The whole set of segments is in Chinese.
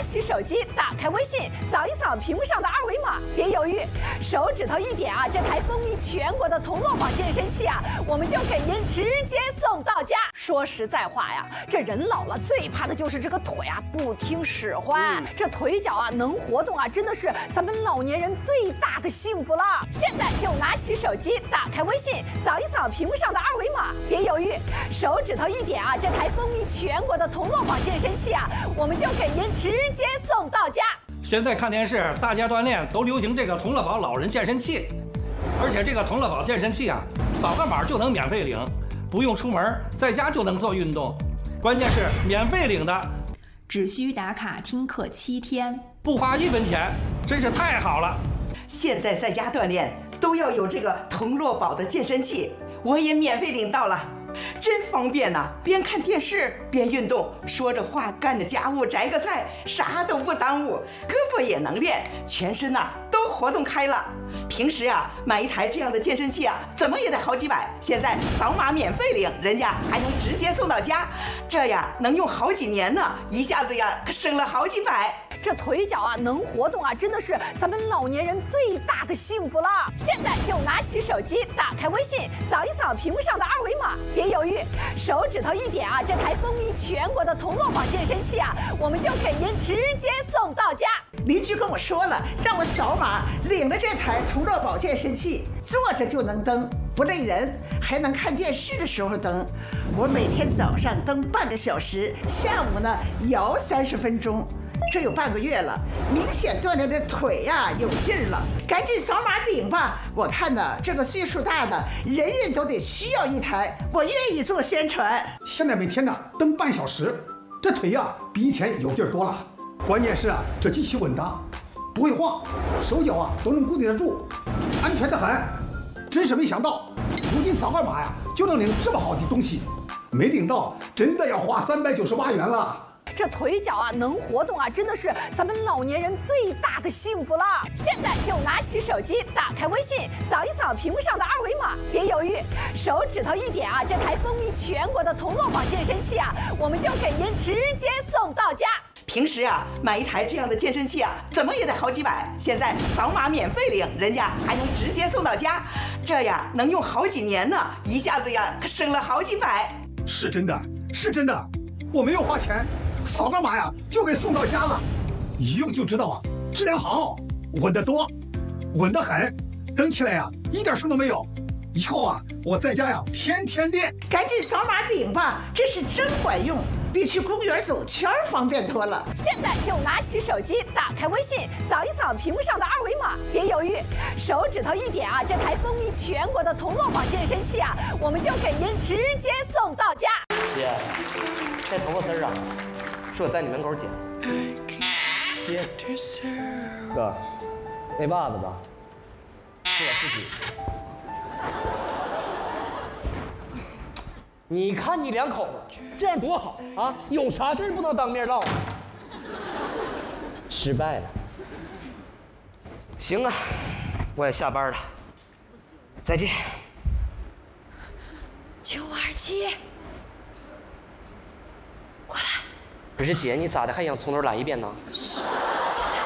起手机，打开微信，扫一扫屏幕上的二维码，别犹豫，手指头一点啊，这台风靡全国的铜锣宝健身器啊，我们就给您直接送到家。说实在话呀，这人老了最怕的就是这个腿啊不听使唤，这腿脚啊能活动啊，真的是咱们老年人最大的幸福了。现在就拿起手机，打开微信，扫一扫屏幕上的二维码，别犹豫，手指头一点啊，这台风靡全国的铜锣宝健身器啊，我们就给您直接送到家。 现在看电视，大家锻炼都流行这个同乐宝老人健身器，而且这个同乐宝健身器啊，扫个码就能免费领，不用出门，在家就能做运动。关键是免费领的， 只需打卡听课7天， 不花1分钱，真是太好了。 现在在家锻炼都要有这个铜锣宝的健身器，我也免费领到了。真方便呐！边看电视边运动，说着话干着家务，摘个菜，啥都不耽误，胳膊也能练，全身呐都活动开了。平时啊买一台这样的健身器啊，怎么也得好几百，现在扫码免费领，人家还能直接送到家，这呀能用好几年呢，一下子呀可省了好几百。 这腿脚啊能活动啊，真的是咱们老年人最大的幸福了。现在就拿起手机，打开微信，扫一扫屏幕上的二维码，别犹豫，手指头一点啊，这台风靡全国的铜锣宝健身器啊，我们就给您直接送到家。 邻居跟我说了，让我扫码领了这台铜锣宝健身器，坐着就能蹬，不累人，还能看电视的时候蹬。我每天早上蹬半个小时，下午呢摇30分钟。这有半个月了，明显锻炼的腿呀有劲儿了，赶紧扫码领吧！我看呢，这个岁数大的人人都得需要一台，我愿意做宣传。 现在每天呢蹬半小时，这腿呀比以前有劲儿多了。关键是啊，这机器稳当，不会晃，手脚啊都能固定得住，安全得很。真是没想到，如今扫个码呀就能领这么好的东西，没领到真的要花398元了。 这腿脚啊能活动啊，真的是咱们老年人最大的幸福了。现在就拿起手机，打开微信，扫一扫屏幕上的二维码，别犹豫，手指头一点啊，这台风靡全国的铜锣宝健身器啊，我们就给您直接送到家。 平时啊买一台这样的健身器啊，怎么也得好几百，现在扫码免费领，人家还能直接送到家，这呀能用好几年呢，一下子呀可省了好几百。 是真的，是真的，我没有花钱，扫个码呀就给送到家了，一用就知道啊，质量好，稳得多，稳得很，蹬起来呀一点声都没有。以后啊我在家呀天天练。 赶紧扫码领吧，这是真管用，比去公园走圈方便多了。 现在就拿起手机，打开微信，扫一扫屏幕上的二维码，别犹豫，手指头一点啊，这台风靡全国的铜锣宝健身器啊，我们就给您直接送到家。 姐，这头发丝儿啊，是我在你门口剪。姐，哥，那袜子吧，是我自己。你看你两口子这样多好啊！有啥事不能当面唠？失败了。行啊，我也下班了，再见。 927，过来。 不是姐，你咋的还想从头来一遍呢？ 嘘，进来。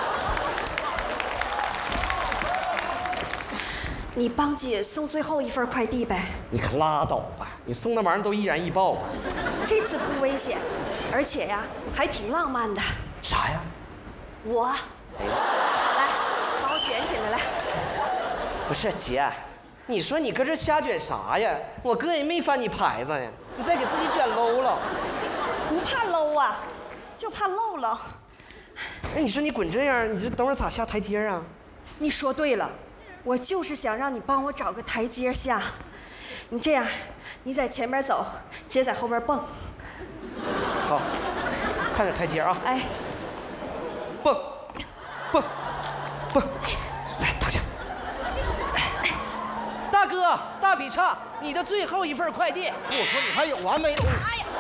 你帮姐送最后一份快递呗。 你可拉倒吧，你送那玩意儿都易燃易爆啊。 这次不危险，而且呀还挺浪漫的。 啥呀？ 我。来，帮我卷起来来。 不是姐，你说你搁这瞎卷啥呀？我哥也没翻你牌子呀，你再给自己卷 low 了。 不怕 low 啊，就怕漏了。 那你说你滚这样，你这等会儿咋下台阶啊？ 你说对了，我就是想让你帮我找个台阶下。你这样，你在前边走，姐在后边蹦。 好，看点台阶啊！ 哎， 蹦，蹦，蹦，来躺下。大哥，大劈叉，你的最后一份快递。 我说你还有完没有？ 哎呀！